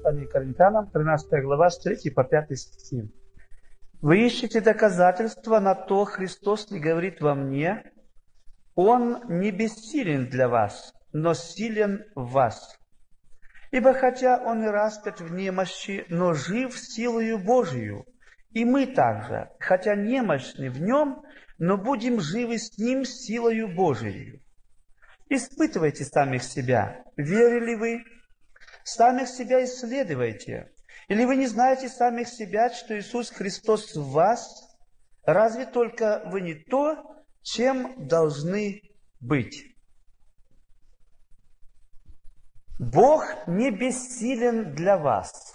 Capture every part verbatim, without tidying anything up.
послание к Коринфянам, тринадцатая глава, с третьего по пятый стихи. «Вы ищете доказательства на то, Христос не говорит во мне, Он не бессилен для вас, но силен в вас. Ибо хотя Он и распят в немощи, но жив силою Божию, и мы также, хотя немощны в Нем, но будем живы с Ним силою Божией. Испытывайте самих себя, верили вы, самих себя исследуйте. Или вы не знаете самих себя, что Иисус Христос в вас? Разве только вы не то, чем должны быть?» Бог не бессилен для вас,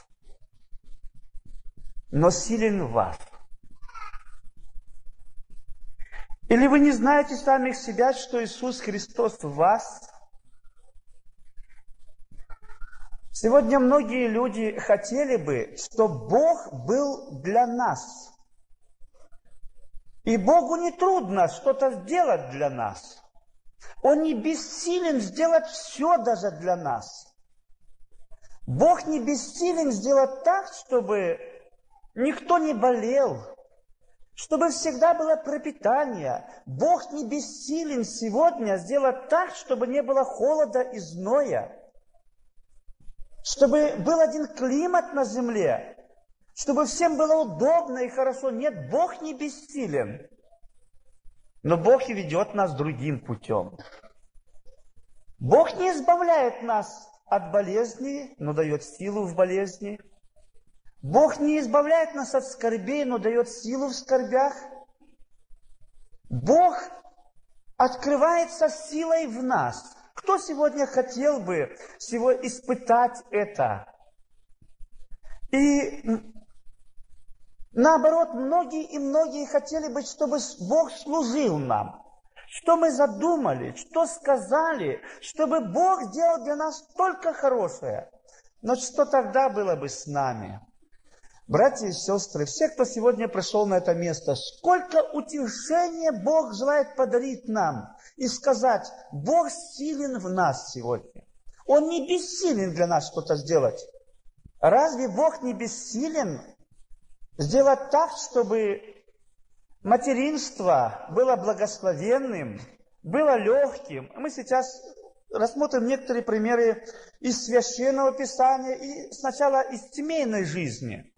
но силен в вас. Или вы не знаете самих себя, что Иисус Христос в вас? Сегодня многие люди хотели бы, чтобы Бог был для нас. И Богу не трудно что-то сделать для нас. Он не бессилен сделать все даже для нас. Бог не бессилен сделать так, чтобы никто не болел, чтобы всегда было пропитание. Бог не бессилен сегодня сделать так, чтобы не было холода и зноя, чтобы был один климат на земле, чтобы всем было удобно и хорошо. Нет, Бог не бессилен. Но Бог и ведет нас другим путем. Бог не избавляет нас от болезни, но дает силу в болезни. Бог не избавляет нас от скорбей, но дает силу в скорбях. Бог открывается силой в нас. Кто сегодня хотел бы всего испытать это? И наоборот, многие и многие хотели бы, чтобы Бог служил нам. Что мы задумали, что сказали, чтобы Бог сделал для нас только хорошее. Но что тогда было бы с нами? Братья и сестры, все, кто сегодня пришел на это место, сколько утешения Бог желает подарить нам и сказать: Бог силен в нас сегодня. Он не бессилен для нас что-то сделать. Разве Бог не бессилен сделать так, чтобы материнство было благословенным, было легким? Мы сейчас рассмотрим некоторые примеры из Священного Писания и сначала из семейной жизни.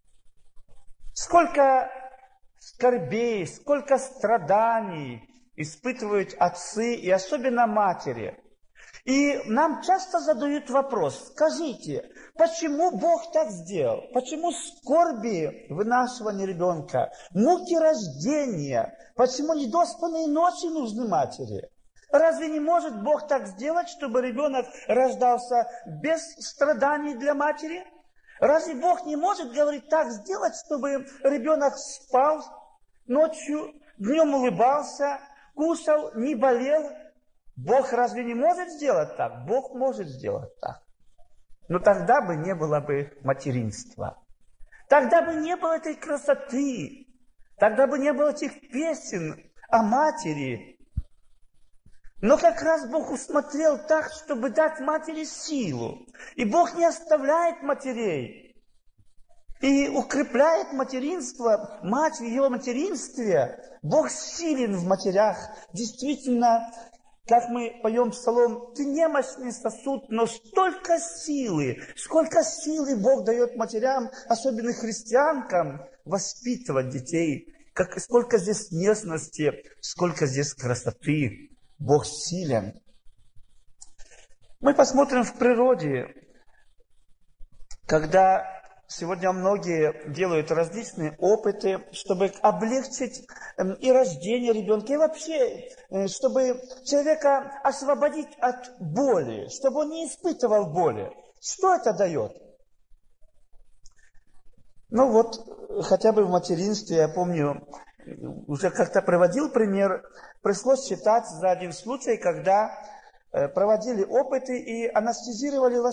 Сколько скорбей, сколько страданий испытывают отцы и особенно матери. И нам часто задают вопрос: скажите, почему Бог так сделал? Почему скорби вынашивания ребенка, муки рождения, почему недоспанные ночи нужны матери? Разве не может Бог так сделать, чтобы ребенок рождался без страданий для матери? Разве Бог не может, говорить, так сделать, чтобы ребенок спал ночью, днем улыбался, кушал, не болел? Бог разве не может сделать так? Бог может сделать так. Но тогда бы не было бы материнства. Тогда бы не было этой красоты. Тогда бы не было этих песен о матери. Но как раз Бог усмотрел так, чтобы дать матери силу. И Бог не оставляет матерей. И укрепляет материнство, мать в ее материнстве. Бог силен в матерях. Действительно, как мы поем псалом: «Ты немощный сосуд, но столько силы, сколько силы Бог дает матерям, особенно христианкам, воспитывать детей. Как, сколько здесь нежности, сколько здесь красоты. Бог силен». Мы посмотрим в природе, когда сегодня многие делают различные опыты, чтобы облегчить и рождение ребенка, и вообще, чтобы человека освободить от боли, чтобы он не испытывал боли. Что это дает? Ну вот, хотя бы в материнстве, я помню, уже как-то приводил пример, пришлось читать за один случай, когда проводили опыты и анестезировали